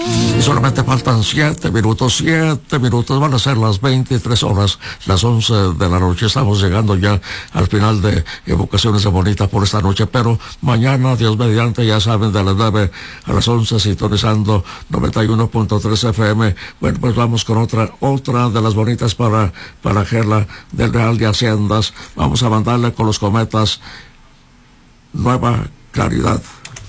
Y solamente faltan 7 minutos, van a ser las 23 horas, las 11 de la noche. Estamos llegando ya al final de Evocaciones de Bonita por esta noche, pero mañana, Dios mediante, ya saben, de las 9 a las 11, sintonizando 91.3 FM. Bueno, pues vamos con otra de las bonitas para Gerla del Real de Haciendas. Vamos a mandarle con los Cometas Nueva Claridad.